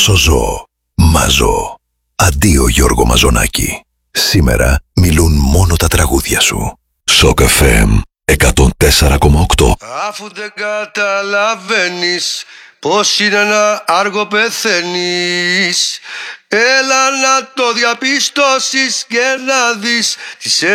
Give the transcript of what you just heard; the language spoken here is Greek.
όσο ζω, μαζώ. Αντίο Γιώργο Μαζονάκη. Σήμερα μιλούν μόνο τα τραγούδια σου. Σοκ FM 104,8. Αφού δεν καταλαβαίνεις πως είναι να άργο πεθαίνεις, έλα να το διαπιστώσεις και να δεις τι σε